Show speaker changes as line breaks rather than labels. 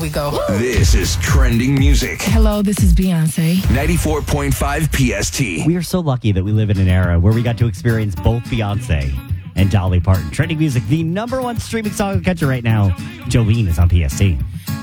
we go.
This is Trending Music.
Hello, this is Beyonce.
94.5 PST.
We are so lucky that we live in an era where we got to experience both Beyonce and Dolly Parton. Trending Music, the number one streaming song in the country right now. Jolene is on PST.